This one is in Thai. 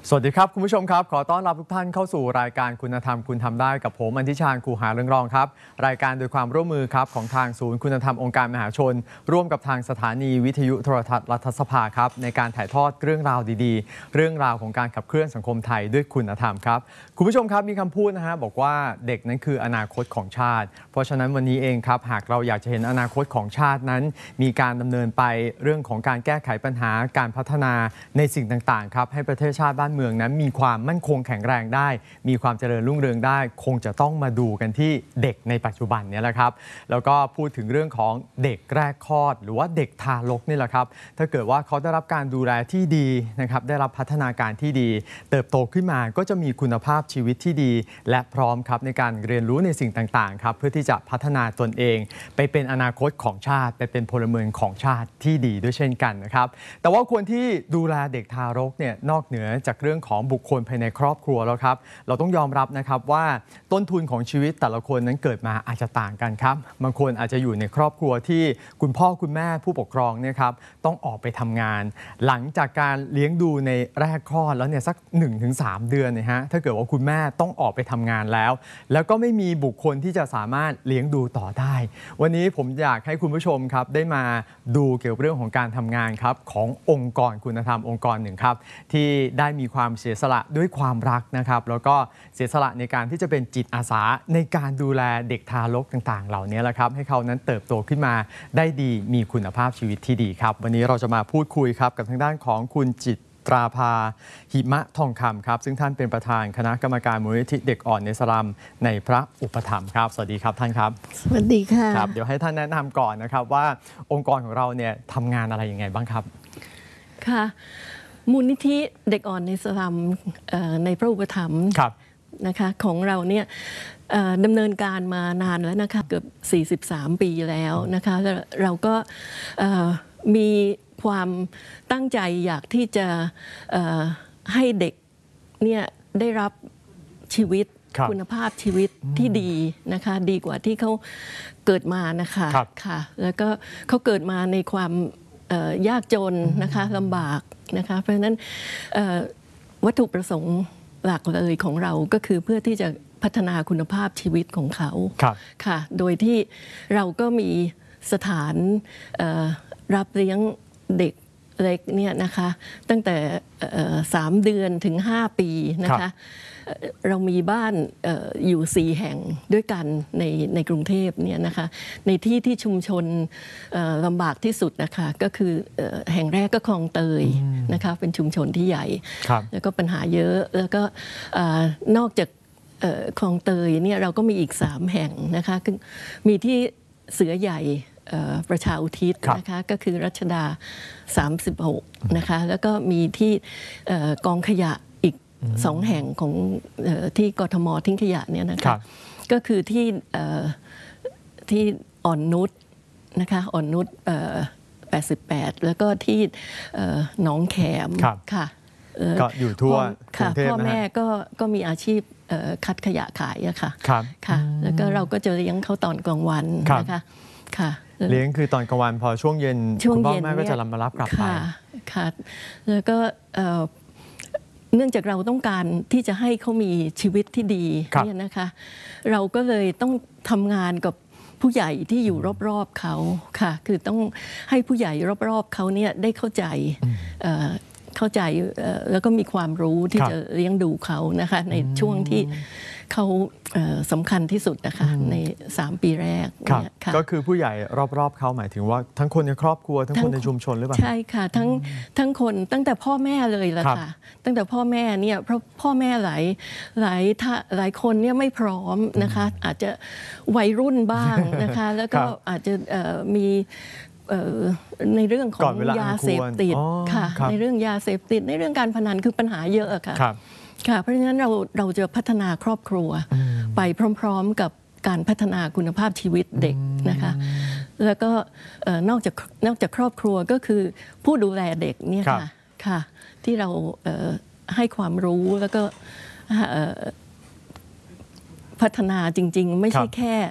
สวัสดีครับคุณผู้ชมครับขอต้อนรับทุกท่านเข้าสู่รายการคุณธรรมคุณทำได้กับผมอธิชาญคูหาเรืองรองครับรายการโดยความร่วมมือครับของทางศูนย์คุณธรรมองค์การมหาชนร่วมกับทางสถานีวิทยุโทรทัศน์รัฐสภาครับในการถ่ายทอดเรื่องราวดีๆเรื่องราวของการขับเคลื่อนสังคมไทยด้วยคุณธรรมครับคุณผู้ชมครับมีคำพูดนะฮะบอกว่าเด็กนั้นคืออนาคตของชาติเพราะฉะนั้นวันนี้เองครับหากเราอยากจะเห็นอนาคตของชาตินั้นมีการดำเนินไปเรื่องของการแก้ไขปัญหาการพัฒนาในสิ่งต่างๆครับให้ประเทศชาติบ้านเมืองนั้นมีความมั่นคงแข็งแรงได้มีความเจริญรุ่งเรืองได้คงจะต้องมาดูกันที่เด็กในปัจจุบันนี้แหละครับแล้วก็พูดถึงเรื่องของเด็กแรกคลอดหรือว่าเด็กทารกนี่แหละครับถ้าเกิดว่าเขาได้รับการดูแลที่ดีนะครับได้รับพัฒนาการที่ดีเติบโตขึ้นมาก็จะมีคุณภาพชีวิตที่ดีและพร้อมครับในการเรียนรู้ในสิ่งต่างๆครับเพื่อที่จะพัฒนาตนเองไปเป็นอนาคตของชาติไปเป็นพลเมืองของชาติที่ดีด้วยเช่นกันนะครับแต่ว่าคนที่ดูแลเด็กทารกเนี่ยนอกเหนือจากเรื่องของบุคคลภายในครอบครัวแล้วครับเราต้องยอมรับนะครับว่าต้นทุนของชีวิตแต่ละคนนั้นเกิดมาอาจจะต่างกันครับบางคนอาจจะอยู่ในครอบครัวที่คุณพ่อคุณแม่ผู้ปกครองเนี่ยครับต้องออกไปทำงานหลังจากการเลี้ยงดูในแรกคลอดแล้วเนี่ยสัก 1-3 เดือนนะฮะถ้าเกิดว่าคุณแม่ต้องออกไปทำงานแล้วก็ไม่มีบุคคลที่จะสามารถเลี้ยงดูต่อได้วันนี้ผมอยากให้คุณผู้ชมครับได้มาดูเกี่ยวกับเรื่องของการทำงานครับขององค์กรคุณธรรมองค์กรหนึ่งครับที่ได้มีความเสียสละด้วยความรักนะครับแล้วก็เสียสละในการที่จะเป็นจิตอาสาในการดูแลเด็กทารกต่างๆเหล่านี้แหละครับให้เขานั้นเติบโตขึ้นมาได้ดีมีคุณภาพชีวิตที่ดีครับวันนี้เราจะมาพูดคุยครับกับทางด้านของคุณจิตราภาหิมะทองคำครับซึ่งท่านเป็นประธานคณะกรรมการมูลนิธิเด็กอ่อนในสลัมในพระอุปถัมภ์ครับสวัสดีครับท่านครับสวัสดีค่ะครับเดี๋ยวให้ท่านแนะนำก่อนนะครับว่าองค์กรของเราเนี่ยทำงานอะไรยังไงบ้างครับค่ะมูลนิธิเด็กอ่อนในสลัมในพระอุปถัมภ์นะคะของเราเนี่ยดำเนินการมานานแล้วนะคะเกือบ43 ปีแล้วนะคะเราก็มีความตั้งใจอยากที่จะให้เด็กเนี่ยได้รับชีวิตคุณภาพชีวิตที่ดีนะคะดีกว่าที่เขาเกิดมานะคะค่ะแล้วก็เขาเกิดมาในความยากจนนะคะลำบากนะคะเพราะฉะนั้นวัตถุประสงค์หลักเลยของเราก็คือเพื่อที่จะพัฒนาคุณภาพชีวิตของเขาค่ะโดยที่เราก็มีสถานรับเลี้ยงเด็กเล็กเนี่ยนะคะตั้งแต่3 เดือนถึง 5 ปีนะคะเรามีบ้านอยู่4 แห่งด้วยกันในกรุงเทพเนี่ยนะคะในที่ชุมชนลำบากที่สุดนะคะก็คือแห่งแรกก็คลองเตยนะคะเป็นชุมชนที่ใหญ่แล้วก็ปัญหาเยอะแล้วก็นอกจากคลองเตยเนี่ยเราก็มีอีก3 แห่งนะคะมีที่เสือใหญ่ประชาอุทิศนะคะก็คือรัชดา36นะคะแล้วก็มีที่กองขยะอีก2 แห่งของที่กทมทิ้งขยะเนี่ยนะคะก็คือที่อ่อนนุชนะคะอ่อนนุช88แล้วก็ที่หนองแขมค่ะก็อยู่ทั่วกรุงเทพนะฮะพ่อแม่ก็มีอาชีพคัดขยะขายอะค่ะค่ะแล้วก็เราก็จะเลี้ยงเขาตอนกลางวันนะคะค่ะเลี้ยงคือตอนกลางวันพอช่วงเย็นคุณพ่อแม่ก็จะมารับกลับไปค่ะแล้วก็เนื่องจากเราต้องการที่จะให้เขามีชีวิตที่ดีเนี่ยนะคะเราก็เลยต้องทำงานกับผู้ใหญ่ที่อยู่รอบๆเขาค่ะคือต้องให้ผู้ใหญ่รอบๆเขาเนี่ยได้เข้าใจแล้วก็มีความรู้ที่จะเลี้ยงดูเขานะคะในช่วงที่เขาสำคัญที่สุดนะคะใน3 ปีแรกก็คือผู้ใหญ่รอบๆเขาหมายถึงว่าทั้งคนในครอบครัวทั้งคนในชุมชนหรือเปล่าใช่ค่ะทั้งคนตั้งแต่พ่อแม่เลยล่ะค่ะตั้งแต่พ่อแม่เนี่ยเพราะพ่อแม่หลายคนเนี่ยไม่พร้อมนะคะอาจจะวัยรุ่นบ้างนะคะแล้วก็อาจจะมีในเรื่องของยาเสพติดค่ะในเรื่องยาเสพติดในเรื่องการพนันคือปัญหาเยอะค่ะค่ะเพราะฉะนั้นเราจะพัฒนาครอบครัวไปพร้อมๆกับการพัฒนาคุณภาพชีวิตเด็กนะคะแล้วก็นอกจากครอบครัวก็คือผู้ดูแลเด็กเนี่ยค่ะที่เราให้ความรู้แล้วก็พัฒนาจริงๆไม่ใช่แค่